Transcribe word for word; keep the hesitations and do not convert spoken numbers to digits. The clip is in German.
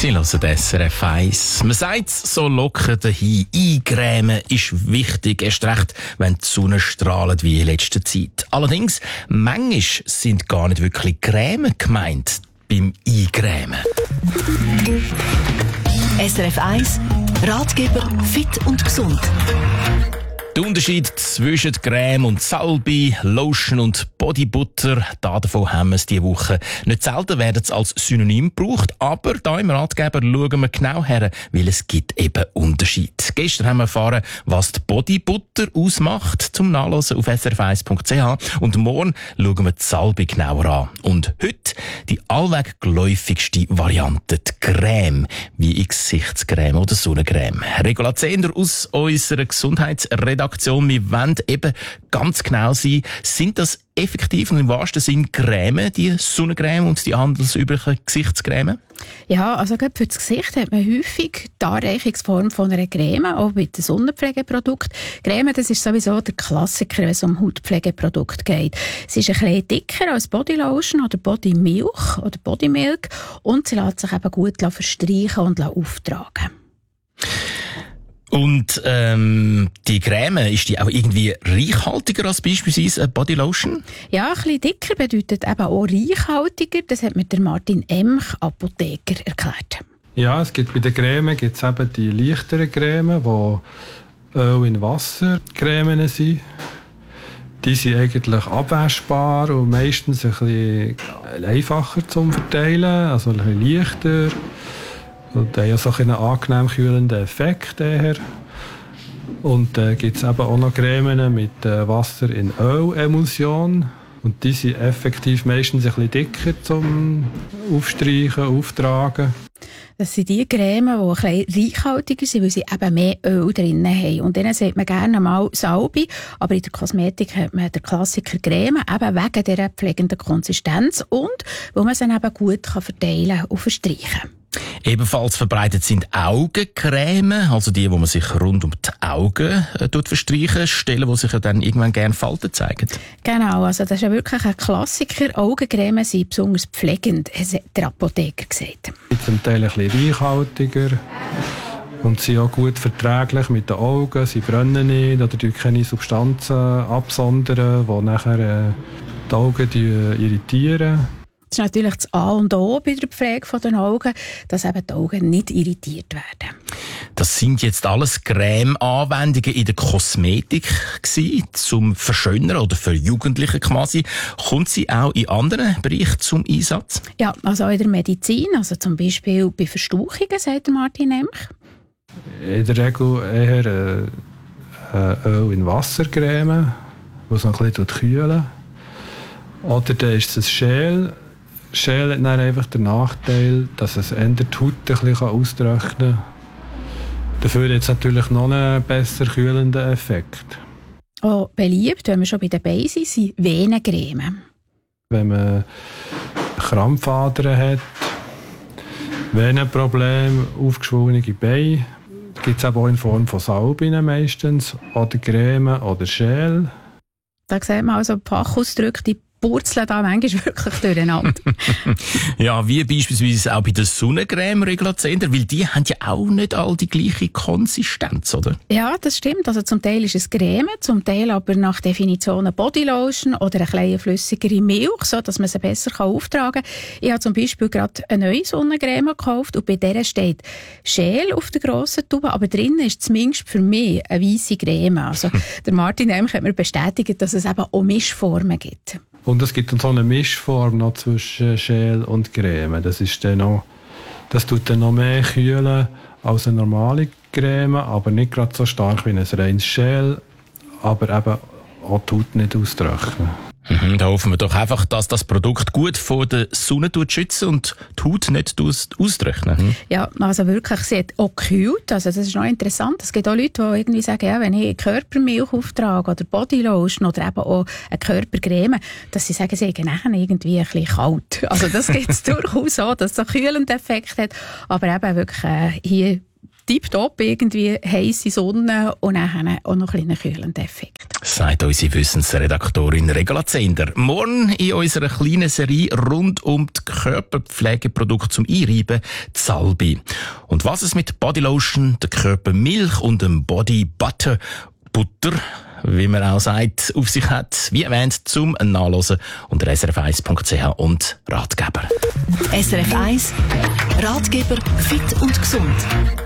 Sie hören S R F eins. Man sagt so locker dahin, eingrämen ist wichtig, erst recht, wenn die Sonne strahlt wie in letzter Zeit. Allerdings, manchmal sind gar nicht wirklich Grämen gemeint beim Eingrämen. S R F eins, Ratgeber fit und gesund. Der Unterschied zwischen Creme und Salbe, Lotion und Bodybutter, davon haben wir es diese Woche. Nicht selten werden sie als Synonym gebraucht, aber da im Ratgeber schauen wir genau her, weil es gibt eben Unterschied. Gestern haben wir erfahren, was die Bodybutter ausmacht, zum Nachlesen auf s r f eins punkt c h, und morgen schauen wir die Salbe genauer an. Und heute die allweg geläufigste Variante, die Creme, wie in Gesichtscreme oder Sonnencreme. Regula Zehnder aus unserer Gesundheitsredaktion. Wir wollen eben ganz genau sein, sind das effektiv und im wahrsten Sinn Creme, die Sonnencreme und die handelsüblichen Gesichtscreme? Ja, also gerade für das Gesicht hat man häufig die Anreichungsform von einer Creme, auch bei den Sonnenpflegeprodukten. Creme, das ist sowieso der Klassiker, wenn es um Hautpflegeprodukte geht. Sie ist ein bisschen dicker als Bodylotion oder Bodymilch oder Bodymilk und sie lässt sich eben gut verstreichen und auftragen. Und ähm, die Creme, ist die auch irgendwie reichhaltiger als beispielsweise eine Bodylotion? Ja, ein bisschen dicker bedeutet eben auch reichhaltiger. Das hat mir der Martin Emch, Apotheker, erklärt. Ja, es gibt bei den Cremen gibt's eben die leichteren Cremen, die Öl in Wasser Cremen sind. Die sind eigentlich abwaschbar und meistens ein bisschen einfacher zum Verteilen, also ein bisschen leichter. Und haben ja so einen angenehm kühlenden Effekt. Eher. Und dann äh, gibt es eben auch noch Cremen mit äh, Wasser in Ölemulsion. Und die sind effektiv meistens ein bisschen dicker zum Aufstreichen, Auftragen. Das sind die Cremen, die ein bisschen reichhaltiger sind, weil sie eben mehr Öl drin haben. Und denen sagt man gerne mal Salbe, aber in der Kosmetik hat man den Klassiker Creme, eben wegen dieser pflegenden Konsistenz und weil man sie eben gut verteilen und verstreichen kann. Ebenfalls verbreitet sind Augencreme, also die, wo man sich rund um die Augen äh, verstreichen, Stellen, wo sich ja dann irgendwann gerne Falten zeigen. Genau, also das ist ja wirklich ein Klassiker. Augencreme sind besonders pflegend, hat der Apotheker gesagt. Sie sind zum Teil ein bisschen reichhaltiger und sind auch gut verträglich mit den Augen. Sie brennen nicht oder die keine Substanzen absondern, die nachher äh, die Augen die, irritieren. Das ist natürlich das A und O bei der Pflege der Augen, dass eben die Augen nicht irritiert werden. Das sind jetzt alles Creme-Anwendungen in der Kosmetik gewesen, zum Verschönern oder für Jugendliche quasi. Kommt sie auch in anderen Bereichen zum Einsatz? Ja, also auch in der Medizin, also zum Beispiel bei Verstauchungen, sagt Martin Emch. In der Regel eher äh, Öl in Wassercreme, die es noch ein bisschen kühlen. Oder dann ist es ein Gel. Gel hat dann einfach den Nachteil, dass es eher die Haut ein bisschen austrocknen kann. Dafür hat es natürlich noch einen besser kühlenden Effekt. Auch beliebt, wenn wir schon bei den Beinen sind, sind Venencreme. Wenn man Krampfadern hat, Venenprobleme, aufgeschwungene Beine, gibt es auch in Form von Salben meistens, oder Creme oder Gel. Da sieht man also Fachausdrücke, die purzeln da manchmal wirklich durcheinander. Ja, wie beispielsweise auch bei der Sonnencreme Regula Zehnder, weil die haben ja auch nicht all die gleiche Konsistenz, oder? Ja, das stimmt. Also zum Teil ist es Creme, zum Teil aber nach Definition eine Bodylotion oder eine kleine flüssigere Milch, so dass man sie besser auftragen kann. Ich habe zum Beispiel gerade eine neue Sonnencreme gekauft und bei der steht Gel auf der grossen Tube, aber drinnen ist zumindest für mich eine weisse Creme. Also der Martin Emch hat mir bestätigt, dass es eben auch Mischformen gibt. Und es gibt dann so eine Mischform noch zwischen Gel und Creme. Das ist dann noch, das tut dann noch mehr kühlen als eine normale Creme, aber nicht gerade so stark wie ein reines Gel, aber eben auch die Haut nicht austrocknen. Mhm, da hoffen wir doch einfach, dass das Produkt gut vor der Sonne schützt und die Haut nicht austrocknet. Mhm. Ja, also wirklich, sie hat auch gekühlt. Also das ist noch interessant. Es gibt auch Leute, die irgendwie sagen, ja, wenn ich Körpermilch auftrage oder Bodylotion oder eben auch eine Körpercreme, dass sie sagen, sie haben nachher irgendwie ein bisschen kalt. Also das gibt es durchaus auch, dass es einen kühlenden Effekt hat. Aber eben wirklich äh, hier tipptopp, irgendwie heisse Sonne und dann auch noch einen kühlenden Effekt. Sagt unsere Wissensredaktorin Regula Zehnder. Morgen in unserer kleinen Serie rund um die Körperpflegeprodukte zum Einreiben, die Salbe. Und was es mit Bodylotion, der Körpermilch und dem Body Butter, Butter, wie man auch sagt, auf sich hat, wie erwähnt, zum Nachlesen unter s r f eins punkt c h und Ratgeber. S R F eins Ratgeber fit und gesund.